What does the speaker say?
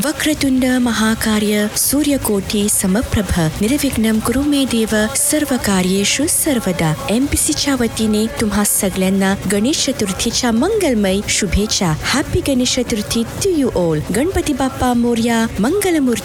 वक्रतुंड महाकार्य सूर्यकोटि समप्रभ निर्विघ्नं कुरु मे देव सर्व कार्येषु सर्वदा. MPCच्या वतीने तुम्हा सगळ्यांना गणेश चतुर्थीच्या मंगलमय शुभेच्छा. Happy Ganesh Chaturthi to you all. Ganpati Bappa Morya. Mangalmurti.